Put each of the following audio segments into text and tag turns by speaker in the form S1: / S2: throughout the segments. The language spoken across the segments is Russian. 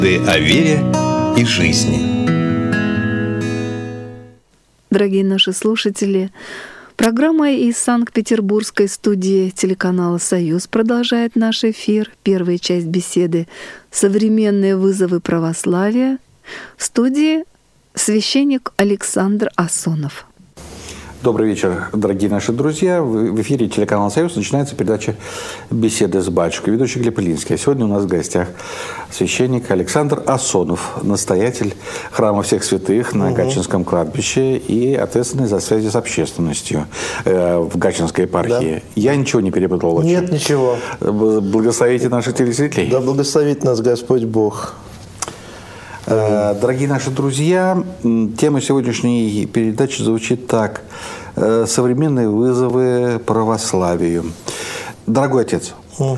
S1: О вере и жизни.
S2: Дорогие наши слушатели, программа из Санкт-Петербургской студии телеканала «Союз» продолжает наш эфир. Первая часть беседы «Современные вызовы православия». В студии священник Александр Асонов.
S3: Добрый вечер, дорогие наши друзья. В эфире телеканала «Союз» начинается передача «Беседы с батюшкой», ведущий Глеб Илинский. Сегодня у нас в гостях священник Александр Асонов, настоятель храма всех святых на Гатчинском кладбище и ответственный за связи с общественностью в Гатчинской епархии. Да. Я ничего не перепутал вообще?
S4: Нет, ничего.
S3: Благословите наших телезрителей.
S4: Да, благословит нас Господь Бог.
S3: Дорогие наши друзья, тема сегодняшней передачи звучит так: современные вызовы православию. Дорогой отец,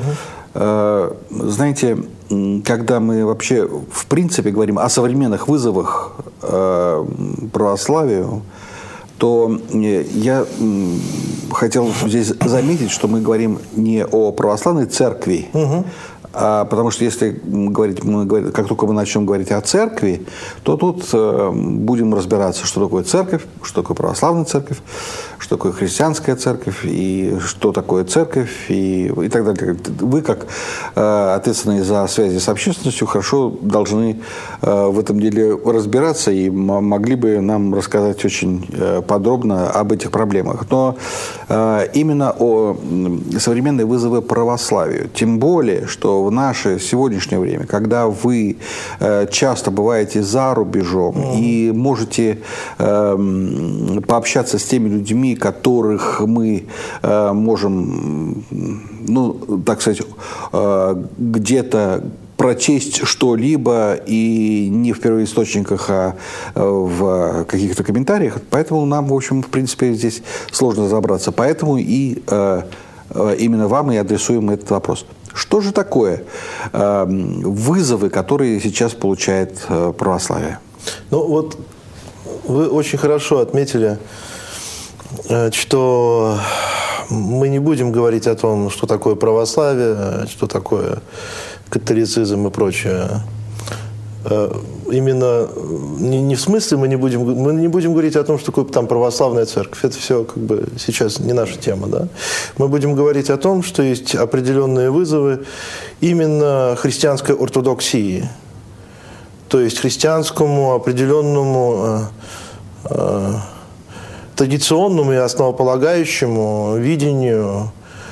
S3: знаете, когда мы вообще в принципе говорим о современных вызовах православию, то я хотел здесь заметить, что мы говорим не о православной церкви, потому что если как только мы начнем говорить о церкви, то тут будем разбираться, что такое церковь, что такое православная церковь, что такое христианская церковь, и что такое церковь, и так далее. Вы, как ответственные за связи с общественностью, хорошо должны в этом деле разбираться и могли бы нам рассказать очень подробно об этих проблемах. Но именно о современные вызовы православию. Тем более, что в наше сегодняшнее время, когда вы часто бываете за рубежом и можете пообщаться с теми людьми, которых мы можем, так сказать, где-то прочесть что-либо и не в первоисточниках, а в каких-то комментариях. Поэтому нам, в общем, в принципе, здесь сложно разобраться. Поэтому и именно вам и адресуем этот вопрос. Что же такое вызовы, которые сейчас получает православие?
S4: Ну вот вы очень хорошо отметили, что мы не будем говорить о том, что такое православие, что такое католицизм и прочее. Именно не в смысле мы не будем говорить о том, что такое там православная церковь. Это все как бы сейчас не наша тема, да? Мы будем говорить о том, что есть определенные вызовы именно христианской ортодоксии, то есть христианскому определенному традиционному и основополагающему видению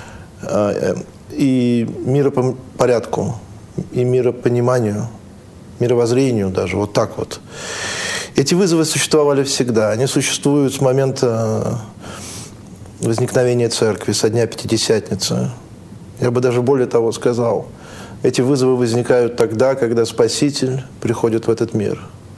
S4: и миропорядку, и миропониманию, мировоззрению даже, вот так вот. Эти вызовы существовали всегда. Они существуют с момента возникновения церкви, со дня Пятидесятницы. Я бы даже более того сказал, эти вызовы возникают тогда, когда Спаситель приходит в этот мир.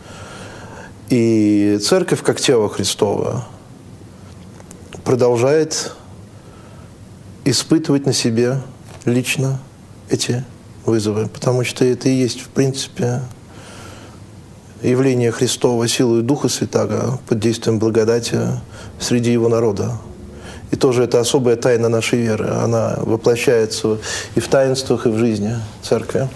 S4: И церковь, как тело Христово, продолжает испытывать на себе лично эти вызовы, потому что это и есть, в принципе, явление Христова силой Духа Святаго под действием благодати среди Его народа. И тоже это особая тайна нашей веры. Она воплощается и в таинствах, и в жизни Церкви.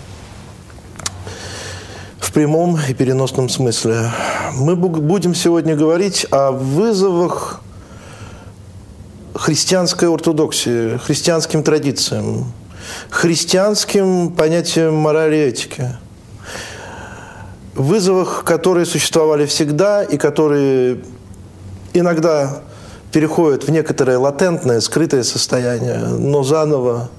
S4: В прямом и переносном смысле. Мы будем сегодня говорить о вызовах христианской ортодоксии, христианским традициям, христианским понятиям морали и этики. Вызовах, которые существовали всегда и которые иногда переходят в некоторое латентное, скрытое состояние, но заново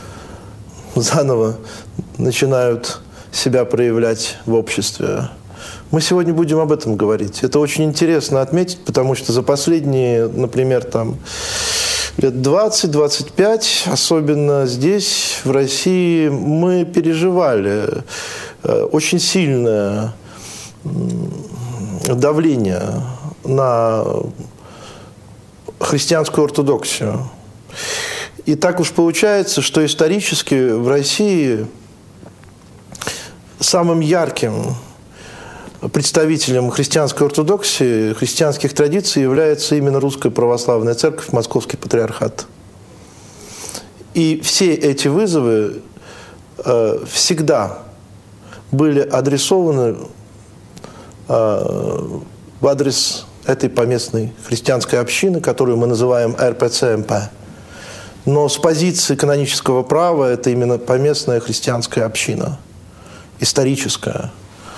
S4: начинают себя проявлять в обществе. Мы сегодня будем об этом говорить. Это очень интересно отметить, потому что за последние, например, лет 20-25, особенно здесь, в России, мы переживали очень сильное давление на христианскую ортодоксию. И так уж получается, что исторически в России самым ярким представителем христианской ортодоксии, христианских традиций является именно Русская Православная Церковь, Московский Патриархат. И все эти вызовы всегда были адресованы в адрес этой поместной христианской общины, которую мы называем РПЦ-МП. Но с позиции канонического права это именно поместная христианская община, историческая,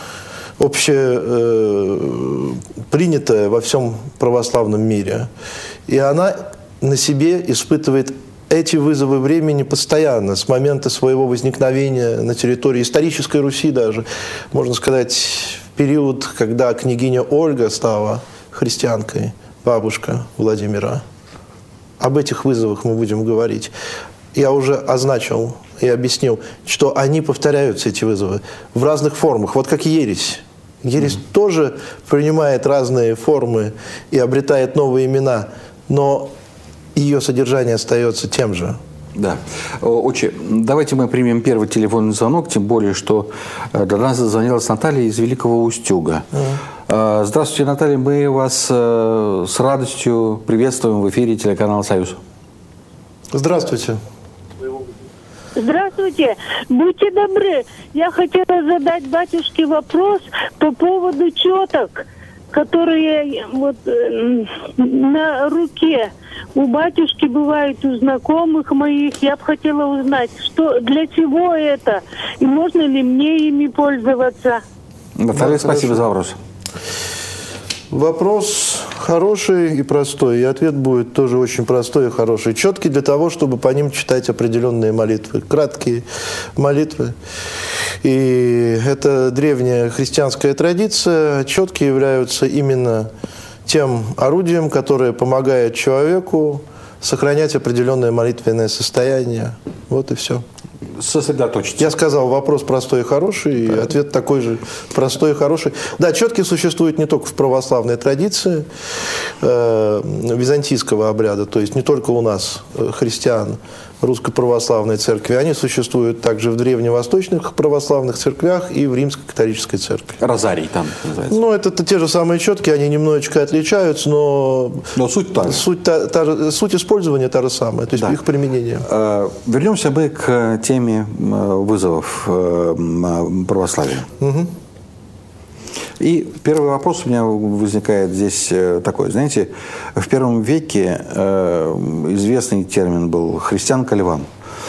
S4: общепринятая во всем православном мире. И она на себе испытывает эти вызовы времени постоянно, с момента своего возникновения на территории исторической Руси даже, можно сказать, в период, когда княгиня Ольга стала христианкой, бабушка Владимира. Об этих вызовах мы будем говорить. Я уже означил и объяснил, что они повторяются, эти вызовы, в разных формах. Вот как ересь. Ересь тоже принимает разные формы и обретает новые имена, но ее содержание остается тем же.
S3: Да. Отче, давайте мы примем первый телефонный звонок, тем более, что до нас дозвонилась Наталья из Великого Устюга. Здравствуйте, Наталья, мы вас с радостью приветствуем в эфире телеканала «Союз».
S4: Здравствуйте.
S5: Здравствуйте. Будьте добры. Я хотела задать батюшке вопрос по поводу четок, которые вот на руке у батюшки бывают, у знакомых моих. Я бы хотела узнать, что, для чего это, и можно ли мне ими пользоваться.
S3: Наталья, спасибо за вопрос.
S4: Вопрос хороший и простой, и ответ будет тоже очень простой и хороший. Четкий для того, чтобы по ним читать определенные молитвы, краткие молитвы. И это древняя христианская традиция. Четки являются именно тем орудием, которое помогает человеку сохранять определенное молитвенное состояние. Вот и все.
S3: Сосредоточиться.
S4: Я сказал, вопрос простой и хороший, и ответ такой же простой и хороший. Да, четки существуют не только в православной традиции византийского обряда, то есть не только у нас, христиан, Русской Православной Церкви, они существуют также в древневосточных православных церквях и в Римской католической церкви.
S3: Розарий там называется.
S4: Ну, это те же самые четки, они немножечко отличаются, но
S3: суть та же.
S4: Суть использования та же самая, то есть их применение.
S3: Вернемся мы к теме вызовов православия.
S4: Угу.
S3: И первый вопрос у меня возникает здесь такой. Знаете, в первом веке известный термин был «христиан-кальван».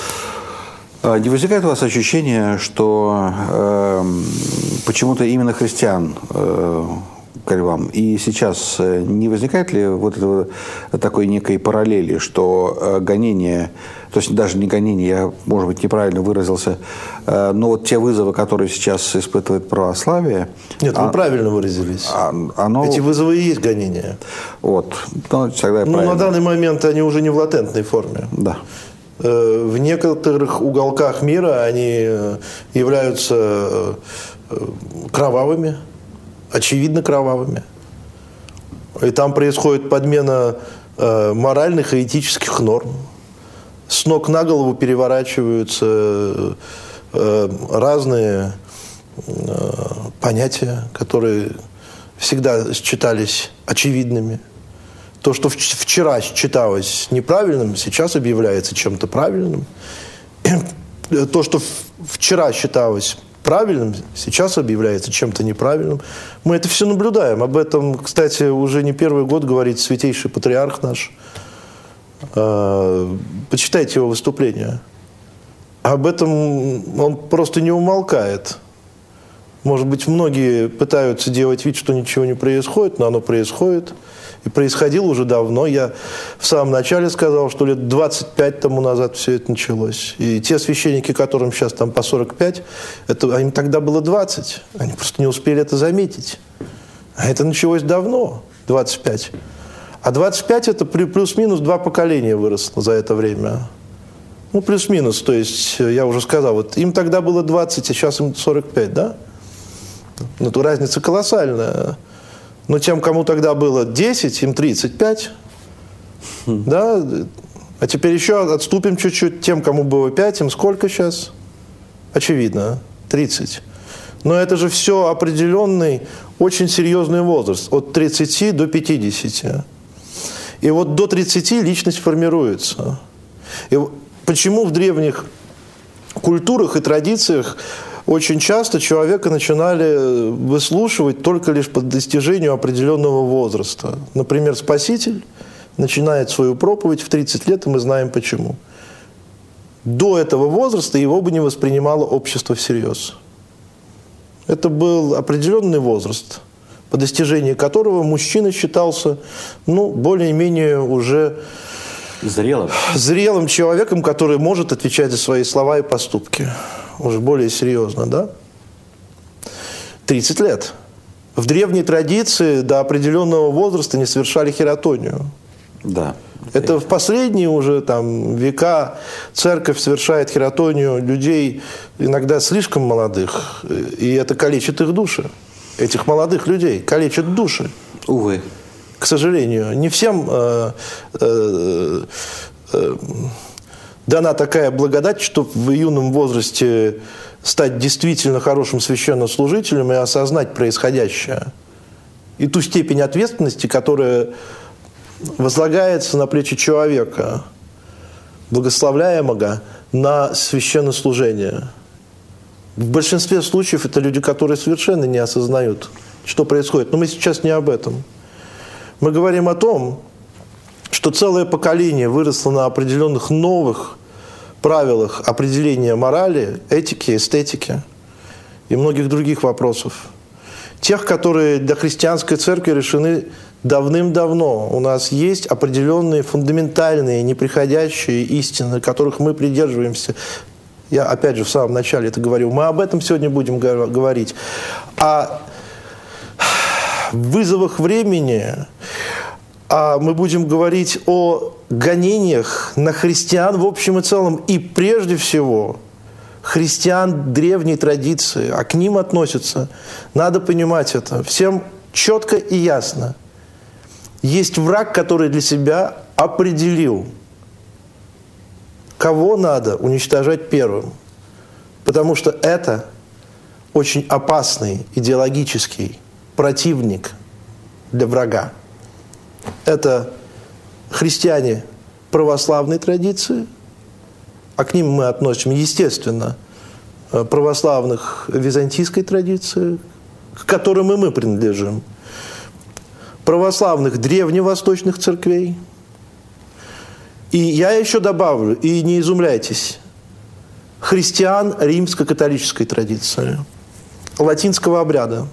S3: Не возникает у вас ощущение, что почему-то именно христиан кальван? И сейчас не возникает ли вот этого, такой некой параллели, что гонение, то есть даже не гонение, я, может быть, неправильно выразился, но вот те вызовы, которые сейчас испытывает православие...
S4: Нет, вы правильно выразились. Эти вызовы и есть гонения.
S3: Вот. Тогда
S4: на данный момент они уже не в латентной форме.
S3: Да.
S4: В некоторых уголках мира они являются кровавыми, очевидно кровавыми. И там происходит подмена моральных и этических норм. С ног на голову переворачиваются разные понятия, которые всегда считались очевидными. То, что вчера считалось неправильным, сейчас объявляется чем-то правильным. То, что вчера считалось правильным, сейчас объявляется чем-то неправильным. Мы это все наблюдаем. Об этом, кстати, уже не первый год говорит святейший патриарх наш. Почитайте его выступление. Об этом он просто не умолкает. Может быть, многие пытаются делать вид, что ничего не происходит, но оно происходит. И происходило уже давно. Я в самом начале сказал, что лет 25 тому назад все это началось. И те священники, которым сейчас там по 45, им тогда было 20. Они просто не успели это заметить. А это началось давно, 25. А 25 это плюс-минус 2 поколения выросло за это время. Ну, плюс-минус, то есть, я уже сказал, вот им тогда было 20, а сейчас им 45, да? Ну, то разница колоссальная. Но тем, кому тогда было 10, им 35. Да? А теперь еще отступим чуть-чуть. Тем, кому было 5, им сколько сейчас? Очевидно, 30. Но это же все определенный, очень серьезный возраст. От 30 до 50. И вот до 30 личность формируется. И почему в древних культурах и традициях очень часто человека начинали выслушивать только лишь по достижению определенного возраста. Например, Спаситель начинает свою проповедь в 30 лет, и мы знаем почему. До этого возраста его бы не воспринимало общество всерьез. Это был определенный возраст, по достижении которого мужчина считался, более-менее уже зрелым человеком, который может отвечать за свои слова и поступки. Уже более серьезно, да? 30 лет. В древней традиции до определенного возраста не совершали хиротонию.
S3: Да.
S4: Это в последние уже века церковь совершает хиротонию людей иногда слишком молодых, и это калечит их души. Этих молодых людей калечат души.
S3: Увы.
S4: К сожалению, не всем дана такая благодать, чтобы в юном возрасте стать действительно хорошим священнослужителем и осознать происходящее. И ту степень ответственности, которая возлагается на плечи человека, благословляемого, на священнослужение. В большинстве случаев это люди, которые совершенно не осознают, что происходит. Но мы сейчас не об этом. Мы говорим о том, что целое поколение выросло на определенных новых правилах определения морали, этики, эстетики и многих других вопросов. Тех, которые для христианской церкви решены давным-давно. У нас есть определенные фундаментальные, неприходящие истины, которых мы придерживаемся. Я, опять же, в самом начале это говорил. Мы об этом сегодня будем говорить. О вызовах времени, мы будем говорить о гонениях на христиан в общем и целом. И прежде всего христиан древней традиции. А к ним относятся. Надо понимать это. Всем четко и ясно. Есть враг, который для себя определил, кого надо уничтожать первым. Потому что это очень опасный идеологический противник для врага. Это христиане православной традиции, а к ним мы относим, естественно, православных византийской традиции, к которым и мы принадлежим, православных древневосточных церквей. И я еще добавлю, и не изумляйтесь, христиан римско-католической традиции, латинского обряда.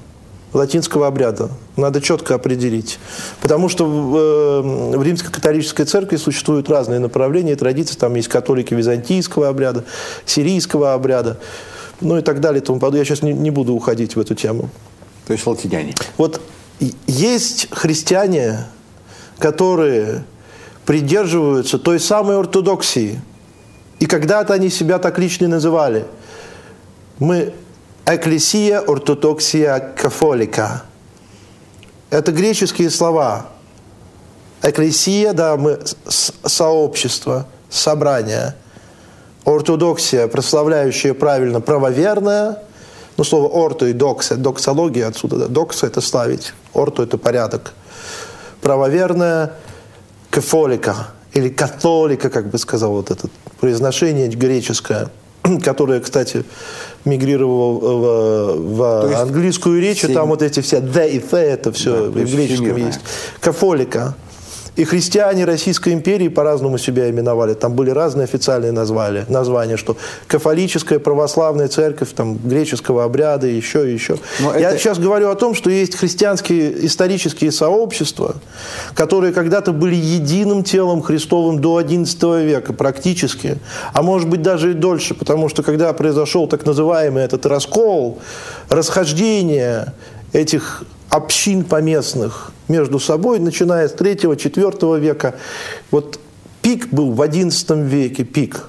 S4: Надо четко определить. Потому что в римско-католической церкви существуют разные направления и традиции. Там есть католики византийского обряда, сирийского обряда, и так далее. Я сейчас не буду уходить в эту тему.
S3: То есть латиняне.
S4: Вот есть христиане, которые придерживаются той самой ортодоксии. И когда-то они себя так лично называли. Мы «экклесия ортодоксия кафолика». Это греческие слова. Экклесия, да, мы сообщество, собрание. Ортодоксия, прославляющая правильно правоверное. Слово «орто» и «докса», доксология отсюда. Да. «Докса» – это славить, «орто» – это порядок. Правоверное кафолика или католика, как бы сказал вот это произношение греческое, которое, кстати, мигрировало в английскую речь, и там вот эти все «the» и «the» это все в греческом есть. Кафолика. И христиане Российской империи по-разному себя именовали. Там были разные официальные названия, что кафолическая православная церковь, греческого обряда, еще. Я сейчас говорю о том, что есть христианские исторические сообщества, которые когда-то были единым телом Христовым до XI века практически, а может быть даже и дольше, потому что когда произошел так называемый этот раскол, расхождение этих общин поместных между собой, начиная с 3-4 века. Вот пик был в XI веке, пик.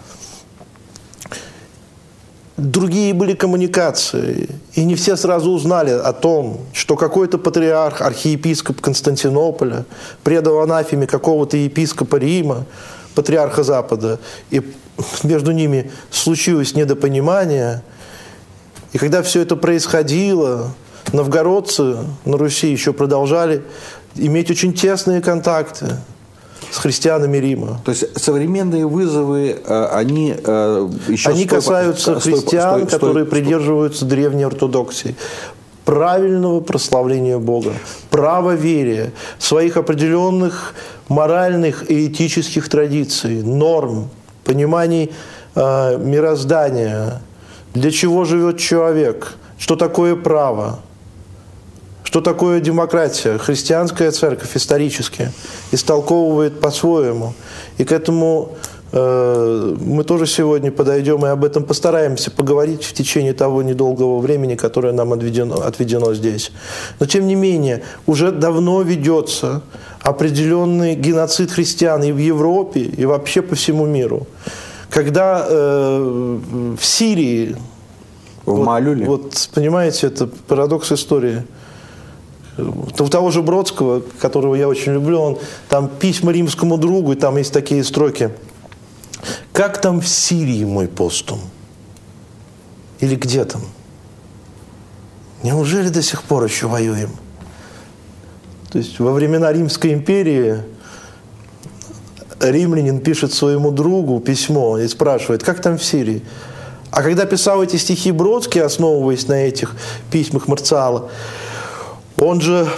S4: Другие были коммуникации, и не все сразу узнали о том, что какой-то патриарх, архиепископ Константинополя предал анафеме какого-то епископа Рима, патриарха Запада, и между ними случилось недопонимание. И когда все это происходило, новгородцы на Руси еще продолжали иметь очень тесные контакты с христианами Рима.
S3: То есть современные вызовы, они еще...
S4: Они касаются христиан, которые придерживаются древней ортодоксии. Правильного прославления Бога, правоверия, своих определенных моральных и этических традиций, норм, пониманий мироздания, для чего живет человек, что такое право, что такое демократия. Христианская церковь исторически истолковывает по-своему. И к этому мы тоже сегодня подойдем и об этом постараемся поговорить в течение того недолгого времени, которое нам отведено здесь. Но, тем не менее, уже давно ведется определенный геноцид христиан и в Европе, и вообще по всему миру. Когда в Сирии...
S3: В Маалюле?
S4: Вот, понимаете, это парадокс истории. У того же Бродского, которого я очень люблю, он там письма римскому другу, и там есть такие строки. «Как там в Сирии мой постум?» Или «Где там?» Неужели до сих пор еще воюем? То есть во времена Римской империи римлянин пишет своему другу письмо и спрашивает, как там в Сирии? А когда писал эти стихи Бродский, основываясь на этих письмах Марциала, он же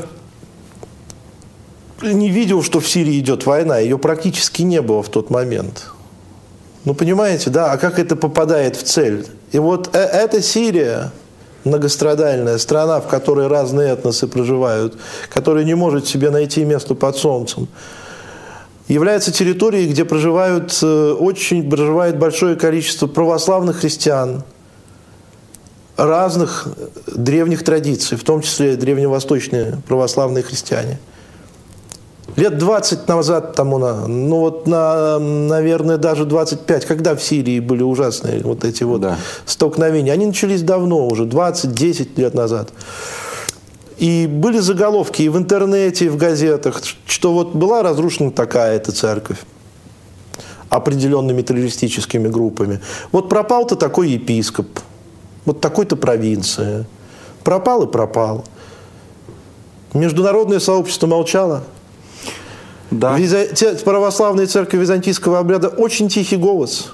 S4: не видел, что в Сирии идет война, ее практически не было в тот момент. Ну, понимаете, да? А как это попадает в цель? И вот эта Сирия, многострадальная страна, в которой разные этносы проживают, которая не может себе найти место под солнцем, является территорией, где проживает большое количество православных христиан, разных древних традиций, в том числе древневосточные православные христиане. Лет 20 назад, наверное, даже 25, когда в Сирии были ужасные вот эти вот столкновения, они начались давно уже, 20-10 лет назад. И были заголовки и в интернете, и в газетах, что вот была разрушена такая-то церковь определенными террористическими группами. Вот пропал-то такой епископ, вот такой-то провинции. Пропал и пропал. Международное сообщество молчало.
S3: Да.
S4: Православная церковь византийского обряда очень тихий голос.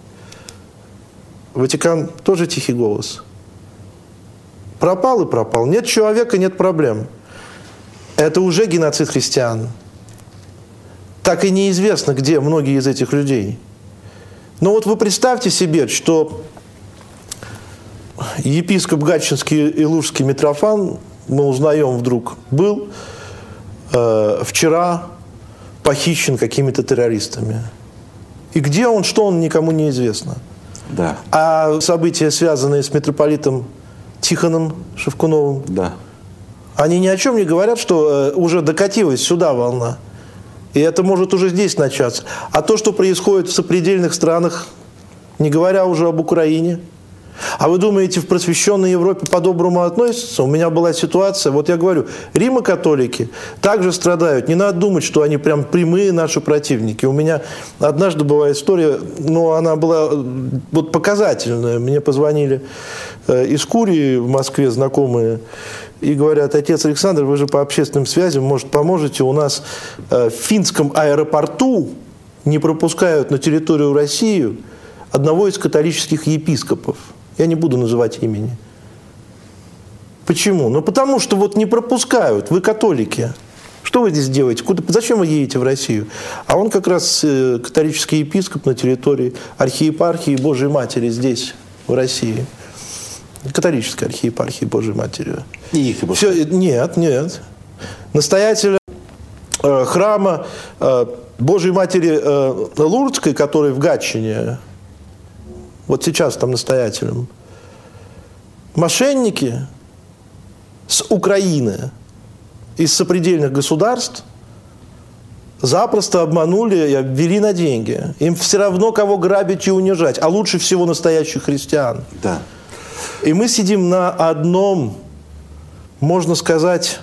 S4: Ватикан тоже тихий голос. Пропал и пропал. Нет человека, нет проблем. Это уже геноцид христиан. Так и неизвестно, где многие из этих людей. Но вот вы представьте себе, что епископ Гатчинский и Лужский Митрофан, мы узнаем вдруг, был вчера похищен какими-то террористами. И где он, что он, никому не известно.
S3: Да.
S4: А события, связанные с митрополитом Тихоном Шевкуновым, они ни о чем не говорят, что уже докатилась сюда волна. И это может уже здесь начаться. А то, что происходит в сопредельных странах, не говоря уже об Украине. А вы думаете, в просвещенной Европе по-доброму относятся? У меня была ситуация, вот я говорю, римо-католики также страдают. Не надо думать, что они прям прямые наши противники. У меня однажды была история, но она была вот показательная. Мне позвонили из Курии в Москве знакомые и говорят: отец Александр, вы же по общественным связям, может, поможете? У нас в финском аэропорту не пропускают на территорию России одного из католических епископов. Я не буду называть имени. Почему? Ну, потому что вот не пропускают. Вы католики. Что вы здесь делаете? Зачем вы едете в Россию? А он как раз католический епископ на территории архиепархии Божией Матери здесь, в России. Католической архиепархии Божией Матери.
S3: И их
S4: Нет. Настоятель храма Божией Матери Лурдской, который в Гатчине, вот сейчас там настоятелем, мошенники с Украины, из сопредельных государств запросто обманули и обвели на деньги. Им все равно кого грабить и унижать, а лучше всего настоящих христиан.
S3: Да.
S4: И мы сидим на одном, можно сказать,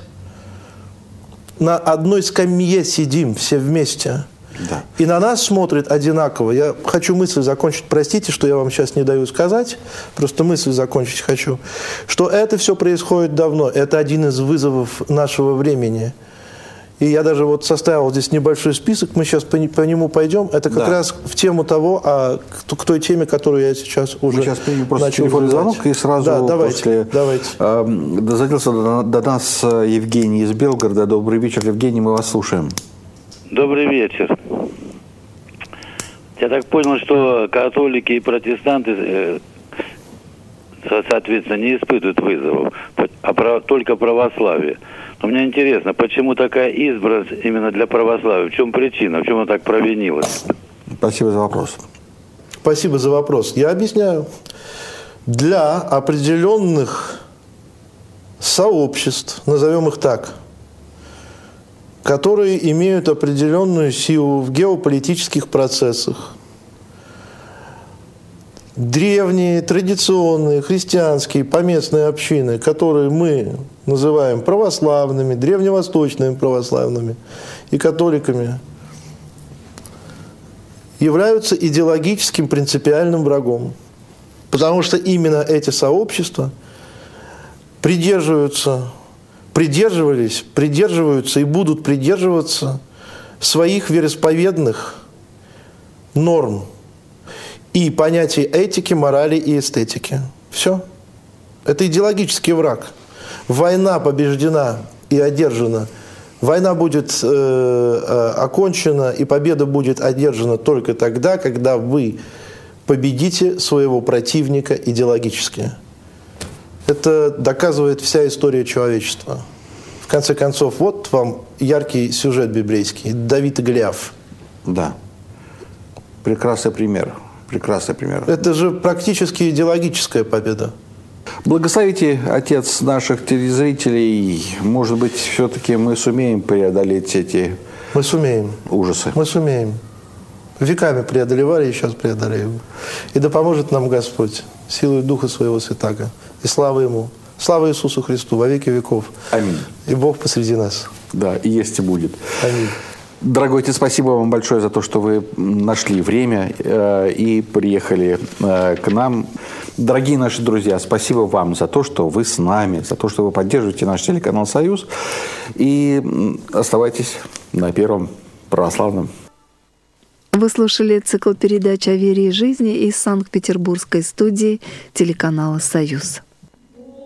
S4: на одной скамье сидим все вместе.
S3: Да.
S4: И на нас смотрят одинаково. Я хочу мысль закончить. Простите, что я вам сейчас не даю сказать. Просто мысль закончить хочу. Что это все происходит давно. Это один из вызовов нашего времени. И я даже вот составил здесь небольшой список, мы сейчас по нему пойдем. Это как раз в тему того, к той теме, которую я сейчас уже
S3: мы сейчас примем просто
S4: начал
S3: телефонный
S4: задавать.
S3: звонок, и сразу
S4: давайте.
S3: Дозвонился до нас Евгений из Белгорода. Добрый вечер, Евгений, мы вас слушаем.
S6: Добрый вечер. Я так понял, что католики и протестанты, соответственно, не испытывают вызовов, а только православие. Но мне интересно, почему такая избранность именно для православия? В чем причина? В чем она так провинилась?
S3: Спасибо за вопрос.
S4: Спасибо за вопрос. Я объясняю. Для определенных сообществ, назовем их так, которые имеют определенную силу в геополитических процессах, древние, традиционные, христианские, поместные общины, которые мы называем православными, древневосточными православными и католиками, являются идеологическим принципиальным врагом. Потому что именно эти сообщества придерживаются и будут придерживаться своих вероисповедных норм и понятий этики, морали и эстетики. Все. Это идеологический враг. Война побеждена и одержана. Война будет окончена, и победа будет одержана только тогда, когда вы победите своего противника идеологически. Это доказывает вся история человечества. В конце концов, вот вам яркий сюжет библейский. Давид и Голиаф.
S3: Да. Прекрасный пример. Прекрасный пример.
S4: Это же практически идеологическая победа.
S3: Благословите, Отец, наших телезрителей. Может быть, все-таки мы сумеем преодолеть эти ужасы.
S4: Мы сумеем. Веками преодолевали и сейчас преодолеем. И да поможет нам Господь силой Духа Своего Святаго. И слава Ему. Слава Иисусу Христу во веки веков.
S3: Аминь.
S4: И Бог посреди нас.
S3: Да, и есть и будет.
S4: Аминь.
S3: Дорогой отец, спасибо вам большое за то, что вы нашли время и приехали к нам. Дорогие наши друзья, спасибо вам за то, что вы с нами, за то, что вы поддерживаете наш телеканал «Союз». И оставайтесь на Первом православном.
S2: Вы слушали цикл передач о вере и жизни из Санкт-Петербургской студии телеканала «Союз».